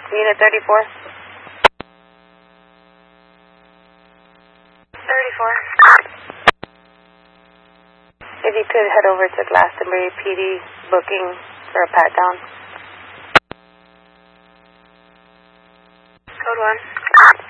Unit 34. 34. If you could head over to Glastonbury PD booking for a pat down. Code 1.